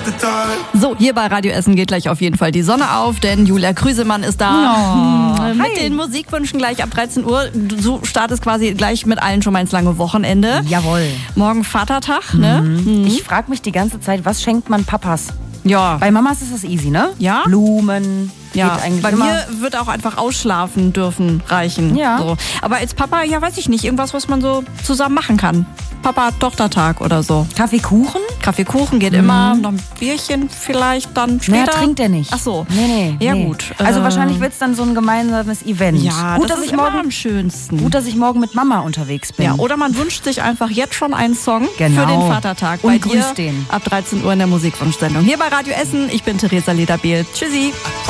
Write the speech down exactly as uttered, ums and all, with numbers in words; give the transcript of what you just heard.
So, hier bei Radio Essen geht gleich auf jeden Fall die Sonne auf, denn Julia Krüsemann ist da. Oh, Mit hi. den Musikwünschen gleich ab dreizehn Uhr. Du startest quasi gleich mit allen schon mal ins lange Wochenende. Jawohl. Morgen Vatertag, ne? Mhm. Ich frage mich die ganze Zeit, was schenkt man Papas? Ja. Bei Mamas ist das easy, ne? Ja. Blumen. Ja, geht eigentlich bei immer. mir wird auch einfach ausschlafen dürfen reichen. Ja. So. Aber als Papa, ja, weiß ich nicht, irgendwas, was man so zusammen machen kann. Papa-Tochter-Tag oder so. Kaffeekuchen? Kaffeekuchen geht immer, noch ein Bierchen vielleicht dann später. Naja, trinkt er nicht. Ach so. Nee, nee. Ja, nee. gut. Also Äh, wahrscheinlich wird es dann so ein gemeinsames Event. Ja, gut, das dass ist ich immer morgen, am schönsten. gut, dass ich morgen mit Mama unterwegs bin. Ja, oder man wünscht sich einfach jetzt schon einen Song Genau. für den Vatertag. Und bei grüßt dir den. ab dreizehn Uhr in der Musikwunschsendung. Hier bei Radio Essen. Ich bin Theresa Lederbehl. Tschüssi.